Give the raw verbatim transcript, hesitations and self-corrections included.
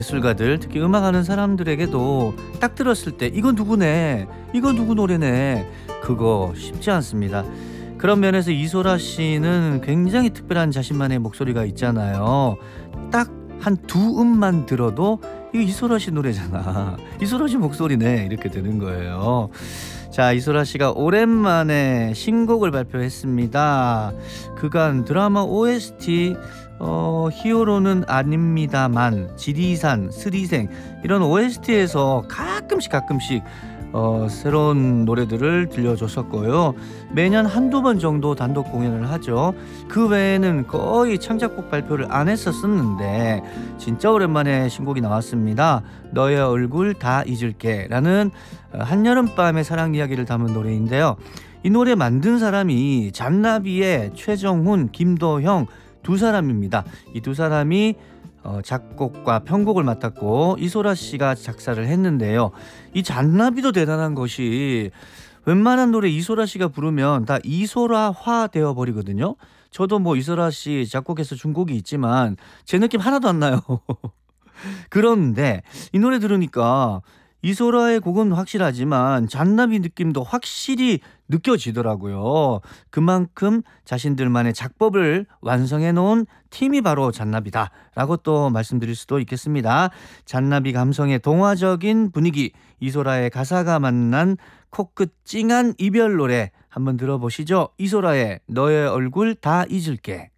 예술가들, 특히 음악하는 사람들에게도 딱 들었을 때 이건 누구네, 이건 누구 노래네, 그거 쉽지 않습니다. 그런 면에서 이소라 씨는 굉장히 특별한 자신만의 목소리가 있잖아요. 딱 한 두 음만 들어도 이거 이소라 씨 노래잖아, 이소라 씨 목소리네, 이렇게 되는 거예요. 자, 이소라 씨가 오랜만에 신곡을 발표했습니다. 그간 드라마 오에스티 어, 히어로는 아닙니다만, 지리산, 스리생 이런 오에스티에서 가끔씩 가끔씩 어, 새로운 노래들을 들려줬었고요. 매년 한두 번 정도 단독 공연을 하죠. 그 외에는 거의 창작곡 발표를 안 했었었는데 진짜 오랜만에 신곡이 나왔습니다. 너의 얼굴 다 잊을게 라는 한여름밤의 사랑 이야기를 담은 노래인데요. 이 노래 만든 사람이 잔나비의 최정훈, 김도형 두 사람입니다. 이 두 사람이 어, 작곡과 편곡을 맡았고 이소라 씨가 작사를 했는데요. 이 잔나비도 대단한 것이 웬만한 노래 이소라 씨가 부르면 다 이소라화 되어 버리거든요. 저도 뭐 이소라 씨 작곡해서 준 곡이 있지만 제 느낌 하나도 안 나요. 그런데 이 노래 들으니까 이소라의 곡은 확실하지만 잔나비 느낌도 확실히 느껴지더라고요. 그만큼 자신들만의 작법을 완성해 놓은 팀이 바로 잔나비다라고 또 말씀드릴 수도 있겠습니다. 잔나비 감성의 동화적인 분위기, 이소라의 가사가 만난 코끝 찡한 이별 노래 한번 들어보시죠. 이소라의 너의 얼굴 다 잊을게.